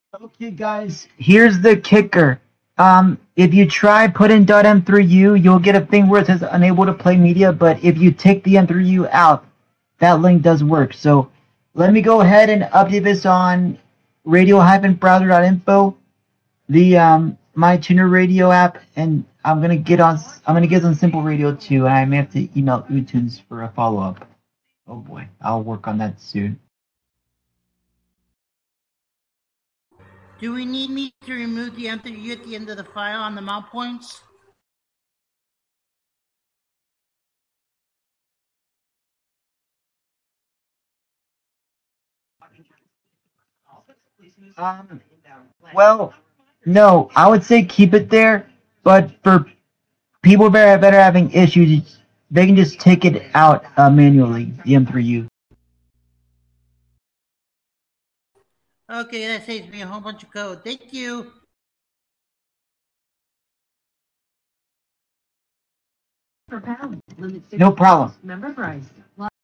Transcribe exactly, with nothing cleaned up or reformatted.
Okay, guys, here's the kicker. Um, if you try put in .m three u, you'll get a thing where it says unable to play media, but if you take the M three u out, that link does work. So let me go ahead and update this on radio-browser.info, the um, my tuner radio app, and I'm gonna get on. I'm gonna get on Simple Radio too, and I may have to email uTunes for a follow up. Oh boy, I'll work on that soon. Do we need me to remove the M three U at the end of the file on the mount points? Um, well, no, I would say keep it there, but for people that are having issues, they can just take it out uh, manually, the M three U. Okay, that saves me a whole bunch of code. Thank you. No problem.